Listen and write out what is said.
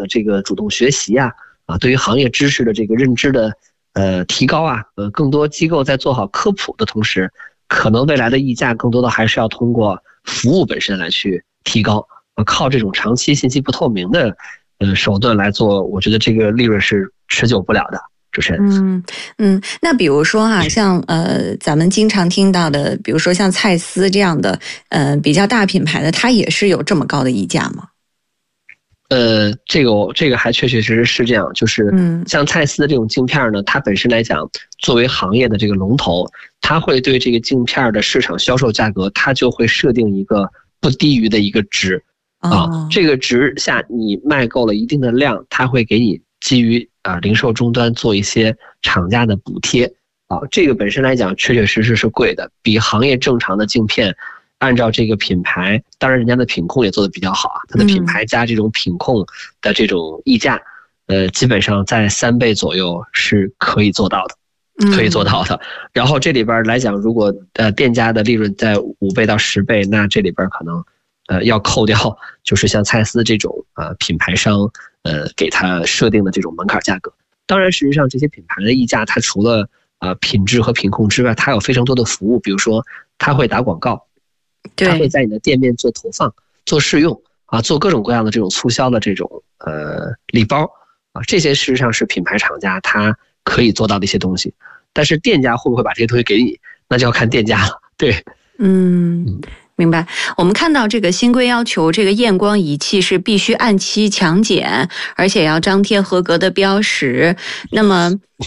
的这个主动学习对于行业知识的这个认知的提高更多机构在做好科普的同时，可能未来的溢价更多的还是要通过服务本身来去提高，靠这种长期信息不透明的手段来做，我觉得这个利润是持久不了的。主持人， 那比如说像咱们经常听到的，比如说像蔡司这样的比较大品牌的，它也是有这么高的溢价吗？ 这个还确确实实是这样，就是像蔡司的这种镜片呢，它本身来讲，作为行业的这个龙头，它会对这个镜片的市场销售价格，它就会设定一个不低于的一个值这个值下你卖够了一定的量，它会给你基于零售终端做一些厂家的补贴这个本身来讲确确实实是贵的，比行业正常的镜片按照这个品牌，当然人家的品控也做得比较好它的品牌加这种品控的这种溢价基本上在3倍左右是可以做到的。然后这里边来讲，如果店家的利润在5倍到10倍，那这里边可能要扣掉就是像蔡司这种品牌商给他设定的这种门槛价格。当然事实上这些品牌的溢价，它除了品质和品控之外，它有非常多的服务，比如说它会打广告，它会在你的店面做投放、做试用做各种各样的这种促销的这种礼包这些事实上是品牌厂家它可以做到的一些东西。但是店家会不会把这些东西给你，那就要看店家了。对， 明白。我们看到这个新规要求，这个验光仪器是必须按期强检，而且要张贴合格的标识。那么